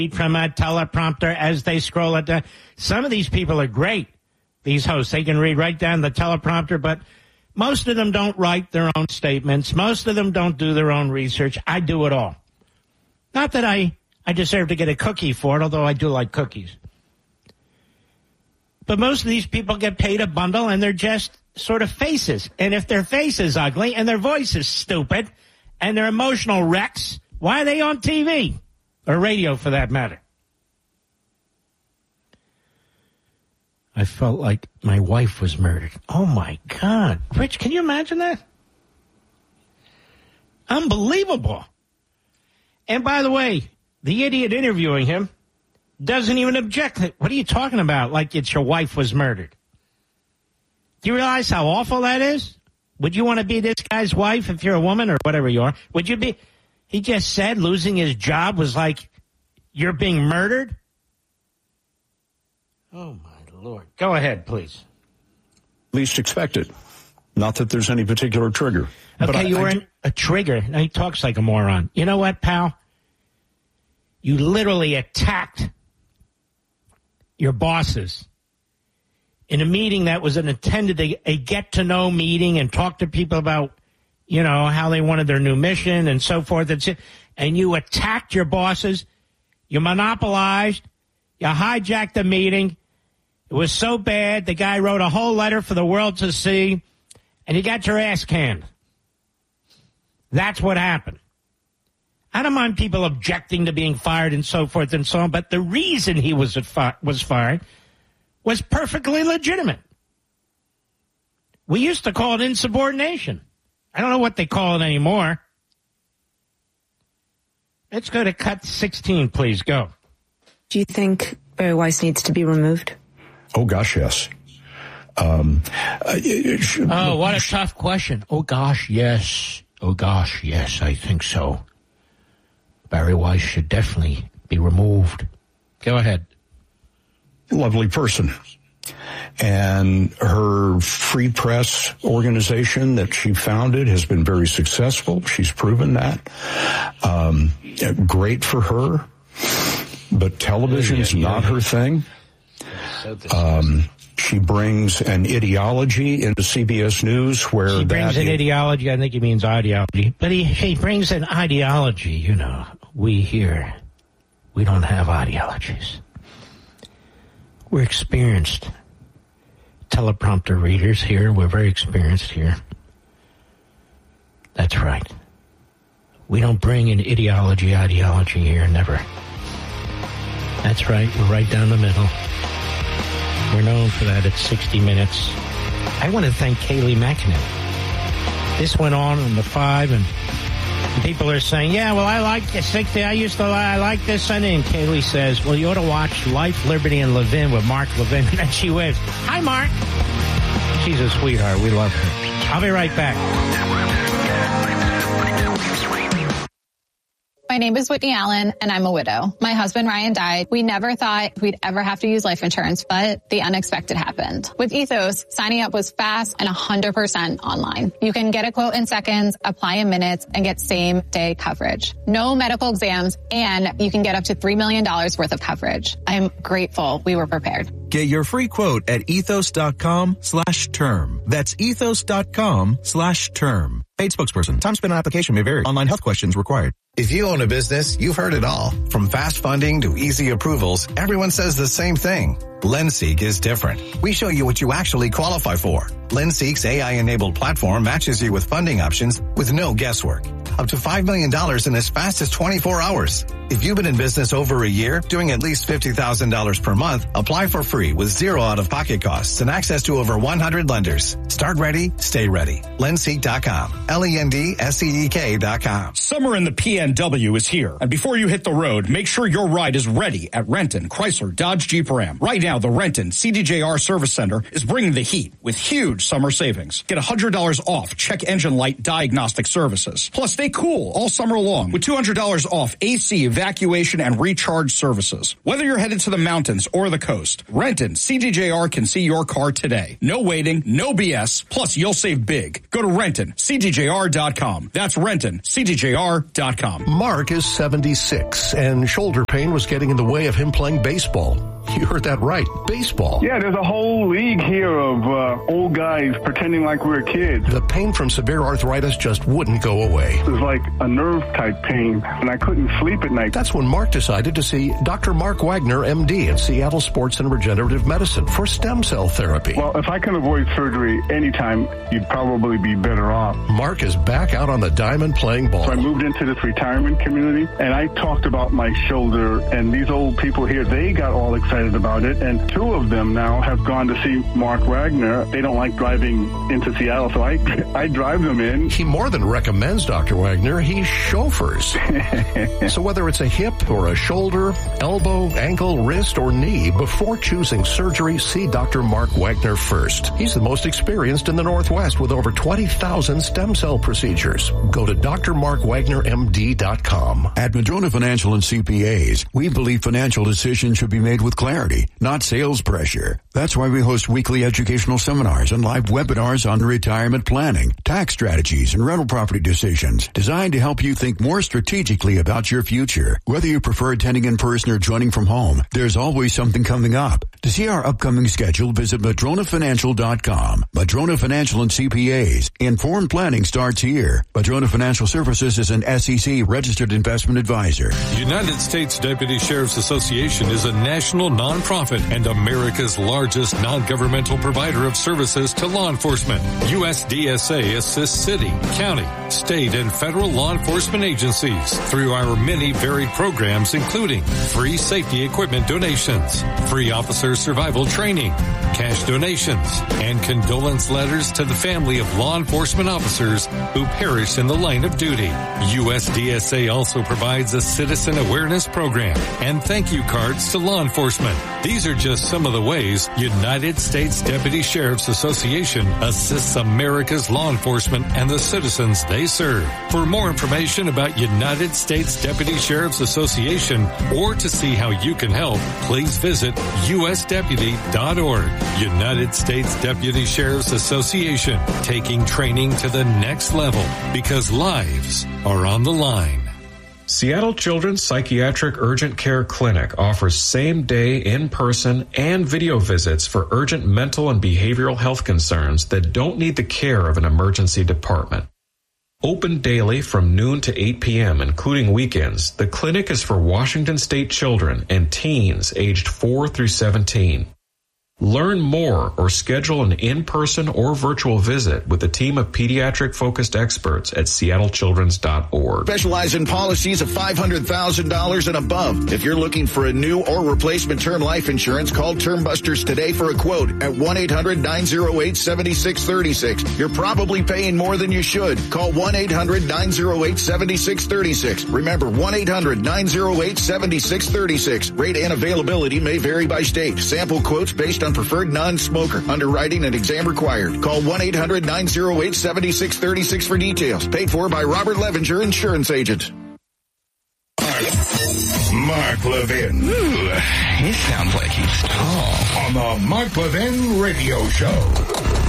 from a teleprompter as they scroll it down. Some of these people are great, these hosts. They can read right down the teleprompter, but most of them don't write their own statements. Most of them don't do their own research. I do it all. Not that I deserve to get a cookie for it, although I do like cookies. But most of these people get paid a bundle, and they're just sort of faces. And if their face is ugly and their voice is stupid and they're emotional wrecks, why are they on TV? Or radio, for that matter. I felt like my wife was murdered. Oh, my God. Rich, can you imagine that? Unbelievable. And by the way, the idiot interviewing him doesn't even object. What are you talking about? Like it's your wife was murdered. Do you realize how awful that is? Would you want to be this guy's wife if you're a woman or whatever you are? Would you be? He just said losing his job was like you're being murdered. Oh, my Lord. Go ahead, please. Least expected. Not that there's any particular trigger. Okay, you were in a trigger. Now he talks like a moron. You know what, pal? You literally attacked your bosses in a meeting that was intended a get-to-know meeting and talk to people about, you know, how they wanted their new mission and so forth. And you attacked your bosses. You monopolized. You hijacked the meeting. It was so bad, the guy wrote a whole letter for the world to see, and you got your ass canned. That's what happened. I don't mind people objecting to being fired and so forth and so on, but the reason he was fired was perfectly legitimate. We used to call it insubordination. I don't know what they call it anymore. Let's go to cut 16, please. Go. Do you think Barry Weiss needs to be removed? Oh, gosh, yes. Oh, what a tough question. Oh, gosh, yes. Oh, gosh, yes, I think so. Barry Weiss should definitely be removed. Go ahead. Lovely person. And her free press organization that she founded has been very successful. She's proven that. Great for her. But television's not her thing. She brings an ideology into CBS News where she brings an ideology. I think he means ideology. But he brings an ideology, you know. We here, we don't have ideologies. We're experienced teleprompter readers here. We're very experienced here. That's right. We don't bring an ideology here, never. That's right. We're right down the middle. We're known for that at 60 Minutes. I want to thank Kayleigh McEnany. This went on the 5, and people are saying, yeah, well, I like the 60. I like this Sunday. And Kayleigh says, well, you ought to watch Life, Liberty, and Levin with Mark Levin. And then she waves. Hi, Mark. She's a sweetheart. We love her. I'll be right back. My name is Whitney Allen, and I'm a widow. My husband, Ryan, died. We never thought we'd ever have to use life insurance, but the unexpected happened. With Ethos, signing up was fast and 100% online. You can get a quote in seconds, apply in minutes, and get same-day coverage. No medical exams, and you can get up to $3 million worth of coverage. I'm grateful we were prepared. Get your free quote at ethos.com/term. That's ethos.com/term. Paid spokesperson. Time spent on application may vary. Online health questions required. If you own a business, you've heard it all. From fast funding to easy approvals, everyone says the same thing. LendSeek is different. We show you what you actually qualify for. LendSeek's AI-enabled platform matches you with funding options with no guesswork. Up to $5 million in as fast as 24 hours. If you've been in business over a year, doing at least $50,000 per month, apply for free with zero out-of-pocket costs and access to over 100 lenders. Start ready, stay ready. Lendseek.com. LENDSEEK.com. Summer in the PNW is here. And before you hit the road, make sure your ride is ready at Renton, Chrysler, Dodge, Jeep, Ram. Right now, the Renton CDJR Service Center is bringing the heat with huge summer savings. Get $100 off check engine light diagnostic services. Plus, stay cool all summer long with $200 off AC, evacuation, and recharge services. Whether you're headed to the mountains or the coast, Renton CDJR can see your car today. No waiting, no BS, plus you'll save big. Go to RentonCDJR.com. That's RentonCDJR.com. Mark is 76, and shoulder pain was getting in the way of him playing baseball. You heard that right, baseball. Yeah, there's a whole league here of old guys pretending like we're kids. The pain from severe arthritis just wouldn't go away. It was like a nerve-type pain, and I couldn't sleep at night. That's when Mark decided to see Dr. Mark Wagner, MD, at Seattle Sports and Regenerative Medicine for stem cell therapy. Well, if I can avoid surgery anytime, you'd probably be better off. Mark is back out on the diamond playing ball. So I moved into this retirement community, and I talked about my shoulder, and these old people here, they got all excited about it, and two of them now have gone to see Mark Wagner. They don't like driving into Seattle, so I drive them in. He more than recommends Dr. Wagner, he chauffeurs. So whether it's a hip or a shoulder, elbow, ankle, wrist, or knee, before choosing surgery, see Dr. Mark Wagner first. He's the most experienced in the Northwest with over 20,000 stem cell procedures. Go to drmarkwagnermd.com. At Madrona Financial and CPAs, we believe financial decisions should be made with clarity, not sales pressure. That's why we host weekly educational seminars and live webinars on retirement planning, tax strategies, and rental property decisions designed to help you think more strategically about your future. Whether you prefer attending in person or joining from home, there's always something coming up. To see our upcoming schedule, visit MadronaFinancial.com. Madrona Financial and CPAs. Informed planning starts here. Madrona Financial Services is an SEC registered investment advisor. United States Deputy Sheriff's Association is a national nonprofit and America's largest non-governmental provider of services to law enforcement. USDSA assists city, county, state, and federal law enforcement agencies through our many varied programs, including free safety equipment donations, free officer survival training, cash donations, and condolence letters to the family of law enforcement officers who perished in the line of duty. USDSA also provides a citizen awareness program and thank you cards to law enforcement. These are just some of the ways United States Deputy Sheriff's Association assists America's law enforcement and the citizens they serve. For more information about United States Deputy Sheriff's Association or to see how you can help, please visit usdeputy.org. United States Deputy Sheriff's Association, taking training to the next level because lives are on the line. Seattle Children's Psychiatric Urgent Care Clinic offers same-day, in-person, and video visits for urgent mental and behavioral health concerns that don't need the care of an emergency department. Open daily from noon to 8 p.m., including weekends, the clinic is for Washington State children and teens aged 4 through 17. Learn more or schedule an in-person or virtual visit with a team of pediatric-focused experts at seattlechildrens.org. Specialize in policies of $500,000 and above. If you're looking for a new or replacement term life insurance, call Term Busters today for a quote at 1-800-908-7636. You're probably paying more than you should. Call 1-800-908-7636. Remember, 1-800-908-7636. Rate and availability may vary by state. Sample quotes based on preferred non-smoker. Underwriting and exam required. Call 1-800-908-7636 for details. Paid for by Robert Levinger, insurance agent. Mark Levin. Ooh, he sounds like he's tall. On the Mark Levin Radio Show.